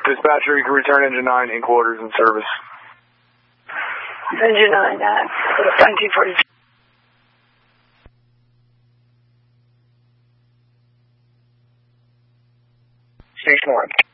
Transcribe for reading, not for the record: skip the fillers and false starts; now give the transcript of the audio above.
Dispatcher, you can return engine 9 in quarters in service. Engine 9, 1940. Station 1.